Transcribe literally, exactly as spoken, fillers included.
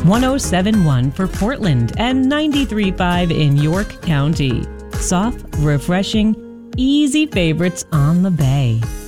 one oh seven point one for Portland and ninety-three point five in York County. Soft, refreshing, easy favorites on the Bay.